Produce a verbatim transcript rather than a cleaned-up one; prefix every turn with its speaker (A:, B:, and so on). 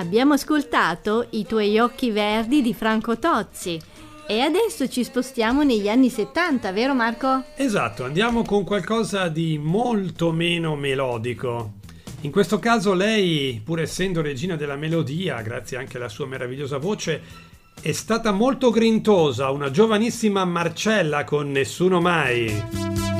A: Abbiamo ascoltato I tuoi occhi verdi di Franco Tozzi e adesso ci spostiamo negli anni settanta, vero Marco?
B: Esatto, andiamo con qualcosa di molto meno melodico. In questo caso lei, pur essendo regina della melodia, grazie anche alla sua meravigliosa voce, è stata molto grintosa, una giovanissima Marcella con Nessuno mai.